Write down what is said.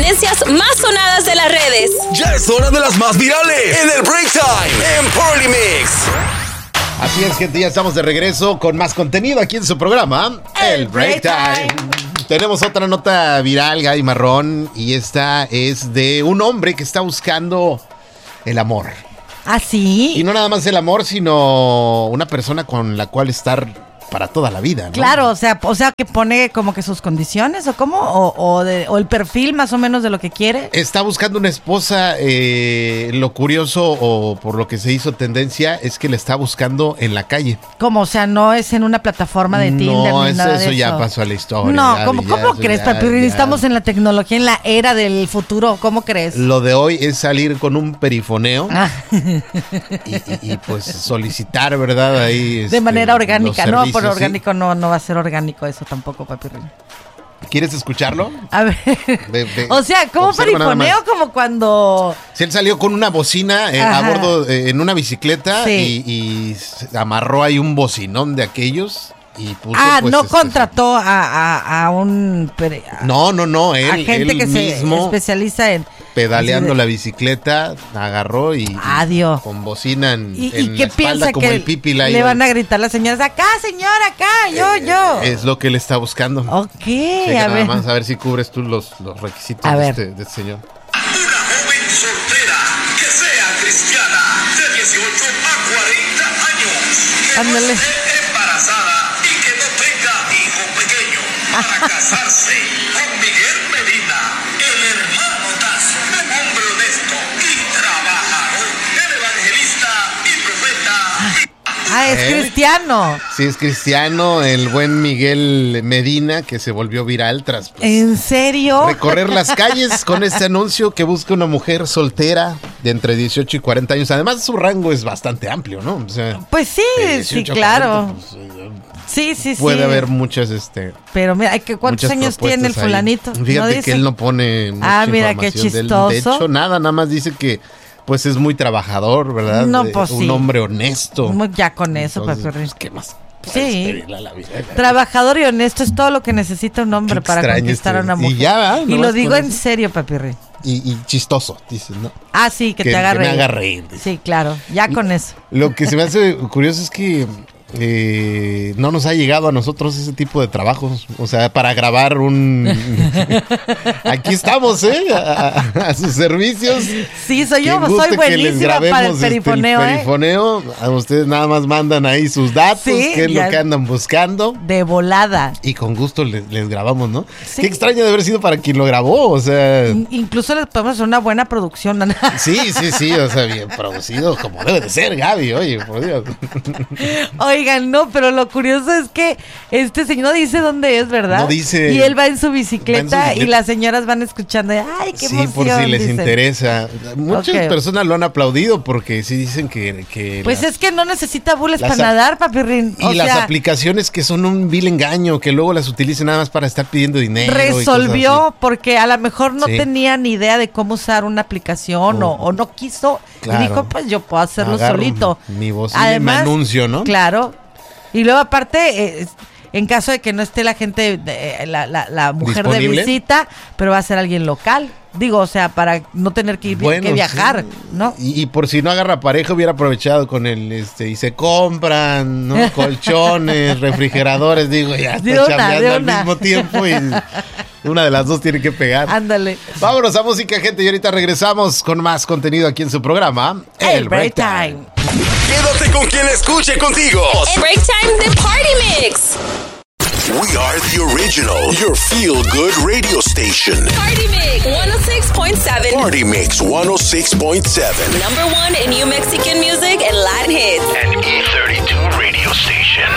tendencias más sonadas de las redes. Ya es hora de las más virales en el Break Time en Party Mix. Así es, gente, ya estamos de regreso con más contenido aquí en su programa, El Break Time. Tenemos otra nota viral, Gaby Marrón, y esta es de un hombre que está buscando el amor. ¿Ah, sí? Y no nada más el amor, sino una persona con la cual estar para toda la vida, ¿no? Claro, o sea que pone como que sus condiciones o cómo, o el perfil más o menos de lo que quiere. Está buscando una esposa. Lo curioso o por lo que se hizo tendencia es que le está buscando en la calle. ¿Cómo? O sea, no es en una plataforma de Tinder No, ni nada de eso eso. ya pasó a la historia. No, ya, ¿cómo crees, Papirrín? Estamos en la tecnología, en la era del futuro. ¿Cómo crees? Lo de hoy es salir con un perifoneo y pues solicitar, ¿verdad? Ahí de manera orgánica, no, servicios, por ¿sí? orgánico no va a ser orgánico eso tampoco, Papirrín. ¿Quieres escucharlo? A ver, o sea, ¿cómo perifoneo? Como cuando... Si él salió con una bocina a bordo en una bicicleta, sí, y amarró ahí un bocinón de aquellos y puso... pues, no contrató a un... No, él, a gente que mismo se especializa en... pedaleando la bicicleta, agarró y con bocina en ¿qué la piensa espalda, como que el Pipi le van a gritar las señoras? Acá, señora, acá, yo. Es lo que él está buscando. Ok, a ver. Vamos a ver si cubres tú los requisitos de este señor. Una joven soltera que sea cristiana de 18 a 40 años. Que Ándale. no esté embarazada y que no tenga hijo pequeño. Para casarse con Miguel Medina, el hermano Tazo, un hombre honesto y trabajador, el evangelista y profeta. Es cristiano. Sí, es cristiano, el buen Miguel Medina, que se volvió viral tras... ¿En serio? Recorrer las calles con este anuncio que busca una mujer soltera de entre 18 y 40 años. Además, su rango es bastante amplio, ¿no? O sea, pues sí, claro. 40, sí. Puede haber muchas, Pero mira, ¿cuántos años tiene el fulanito? Fíjate ¿No que él no pone mucha mira, qué chistoso. De hecho, nada más dice que pues es muy trabajador, ¿verdad? No, pues un hombre honesto. Ya con eso, Papirrín. Pues, ¿qué más? Sí. Trabajador y honesto es todo lo que necesita un hombre para conquistar a una mujer. Y lo digo en serio, Papirrín. Y chistoso, dices, ¿no? Sí, que te haga reír. Que me haga reír. Sí, claro, ya con eso. Lo que se me hace curioso es que no nos ha llegado a nosotros ese tipo de trabajos, o sea, para grabar aquí estamos, a sus servicios. Sí, soy buenísima para el perifoneo. El perifoneo, a ustedes nada más mandan ahí sus datos, qué es lo que andan buscando. De volada. Y con gusto les grabamos, ¿no? Sí. Qué extraño de haber sido para quien lo grabó, o sea... Incluso les podemos hacer una buena producción. Sí, o sea, bien producido, como debe de ser, Gaby, oye, por Dios. Oigan, no, pero lo curioso es que este señor no dice dónde es, ¿verdad? No dice. Y él va en su bicicleta y las señoras van escuchando. Ay, qué emoción. Sí, por si les dicen. Interesa. Muchas personas lo han aplaudido porque sí dicen que pues es que no necesita bules para nadar, Papirrín. Y las aplicaciones que son un vil engaño, que luego las utilicen nada más para estar pidiendo dinero. Resolvió porque a lo mejor no tenía ni idea de cómo usar una aplicación o no quiso. Claro. Y dijo, pues yo puedo hacerlo solito. Mi voz y mi anuncio, ¿no? Claro. Y luego aparte, en caso de que no esté la gente, la mujer ¿disponible? De visita, pero va a ser alguien local. Digo, o sea, para no tener que viajar, sí. ¿no? Y por si no agarra pareja, hubiera aprovechado con el, y se compran, ¿no? Colchones, refrigeradores, digo, ya está chambeando al mismo tiempo y una de las dos tiene que pegar. Ándale. Vámonos a música, gente, y ahorita regresamos con más contenido aquí en su programa, El Break Time. Quédate con quien escuche contigo. El Break Time de Party Mix. We are the original, your feel-good radio station. Party Mix 106.7. Party Mix 106.7. Number one in New Mexican music and Latin hits. An E32 radio station.